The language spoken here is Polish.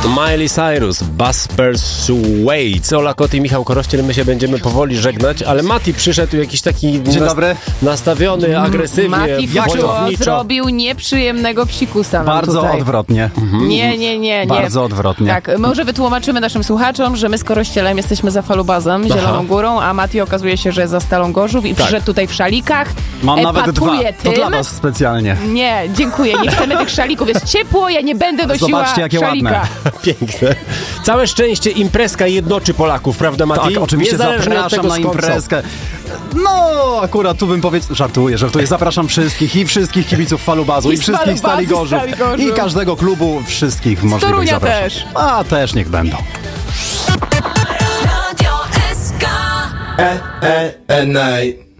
Miley Cyrus, Buzz Persuades. Ola Kot i Michał Korościel, my się będziemy powoli żegnać, ale Mati przyszedł jakiś taki nastawiony agresywnie, Mati wojowniczo. zrobił nieprzyjemnego psikusa. Bardzo odwrotnie. Nie. Bardzo odwrotnie. Tak, może wytłumaczymy naszym słuchaczom, że my z Korościelem jesteśmy za Falubazem, Zieloną Górą, a Mati okazuje się, że jest za Stalą Gorzów i przyszedł tutaj w szalikach. Mam nawet 2. Tym. To dla was specjalnie. Nie, dziękuję, nie chcemy tych szalików. Jest ciepło, ja nie będę nosiła Zobaczcie, jakie szalika. ładne. Piękne. Całe szczęście imprezka jednoczy Polaków, prawda Mati? Tak, oczywiście Niezależnie od zapraszam tego, na skąd są. imprezkę. No, akurat tu bym powiedział, żartuję. Zapraszam wszystkich kibiców Falubazu i wszystkich Stali Gorzów i każdego klubu, wszystkich możliwych Torunia zapraszam. też. A, też niech będą. Radio SK. NI